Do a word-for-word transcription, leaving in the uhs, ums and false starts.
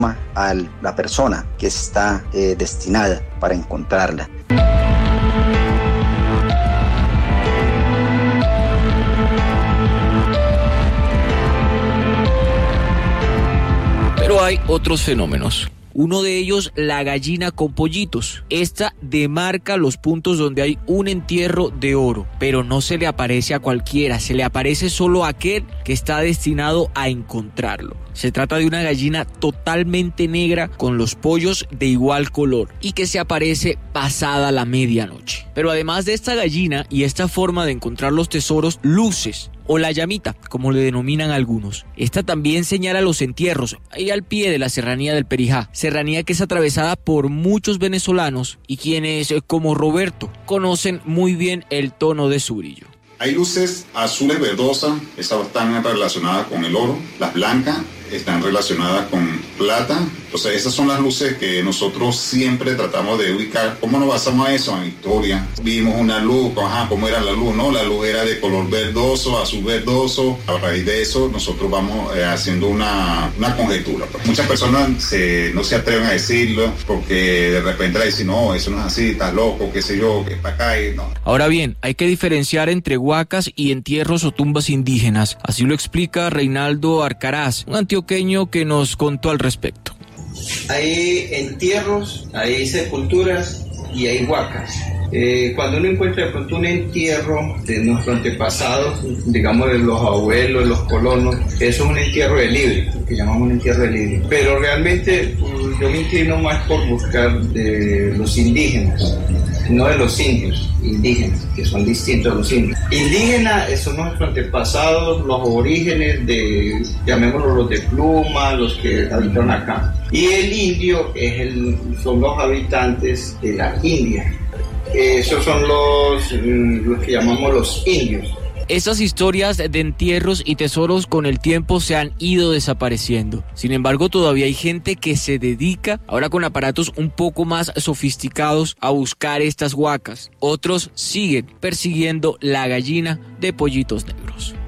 a la persona que está eh, destinada para encontrarla. Pero hay otros fenómenos. Uno de ellos, la gallina con pollitos. Esta demarca los puntos donde hay un entierro de oro, pero no se le aparece a cualquiera, se le aparece solo a aquel que está destinado a encontrarlo. Se trata de una gallina totalmente negra con los pollos de igual color y que se aparece pasada la medianoche. Pero además de esta gallina y esta forma de encontrar los tesoros, luces o la llamita, como le denominan algunos. Esta también señala los entierros, ahí al pie de la serranía del Perijá, serranía que es atravesada por muchos venezolanos y quienes, como Roberto, conocen muy bien el tono de su brillo. Hay luces azules verdosas, estas están relacionadas con el oro, las blancas están relacionadas con plata. Entonces esas son las luces que nosotros siempre tratamos de ubicar. ¿Cómo nos basamos a eso? En historia. Vimos una luz, ajá, ¿cómo era la luz? No, la luz era de color verdoso, azul verdoso. A raíz de eso nosotros vamos eh, haciendo una, una conjetura. Pues. Muchas personas se, no se atreven a decirlo porque de repente le dicen, no, eso no es así, estás loco, qué sé yo, que es para acá y no. Ahora bien, hay que diferenciar entre huacas y entierros o tumbas indígenas. Así lo explica Reinaldo Arcaraz, un antioqueño que nos contó al respecto. Hay entierros, hay sepulturas y hay huacas. Eh, cuando uno encuentra de pronto un entierro de nuestros antepasados, digamos de los abuelos, los colonos, eso es un entierro de libre, que llamamos un entierro de libre. Pero realmente yo me inclino más por buscar de los indígenas, no de los indios, indígenas, que son distintos a los indios. Indígenas son nuestros antepasados, los orígenes de, llamémoslo los de pluma, los que habitaron acá. Y el indio es el, son los habitantes de la India. Esos son los, los que llamamos los indios. Estas historias de entierros y tesoros con el tiempo se han ido desapareciendo. Sin embargo, todavía hay gente que se dedica, ahora con aparatos un poco más sofisticados, a buscar estas huacas. Otros siguen persiguiendo la gallina de pollitos negros.